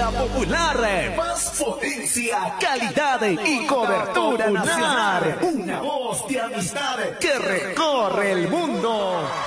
la popular, más potencia, calidad y cobertura nacional. Una voz de amistad que recorre el mundo.